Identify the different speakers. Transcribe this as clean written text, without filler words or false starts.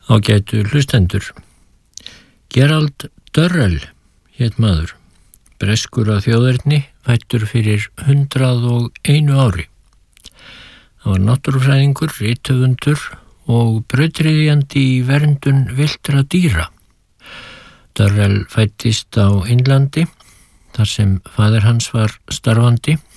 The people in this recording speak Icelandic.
Speaker 1: Ágætu hlustendur. Gerald Durrell hét maður, breskur að þjóðerni, fæddur fyrir 101 ári. Hann var náttúrufræðingur, rithöfundur og brautryðjandi í verndun villtra dýra. Durrell fæddist á Indlandi, þar sem faðir hans var starfandi